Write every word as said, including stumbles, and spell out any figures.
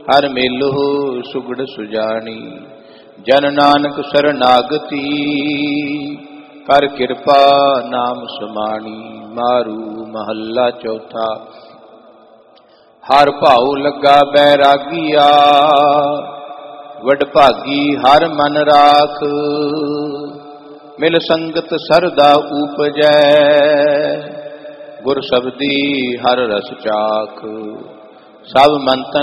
हर मेलो सुगड़ सुजानी। जन नानक शरणागति कर कृपा नाम समानी। मारू महला चौथा। हर भाऊ लगा बैरागिया वडभागी हर मन राख। मिल संगत सरदा उपजै गुर शब्दी हर रस चाख। सब मंतन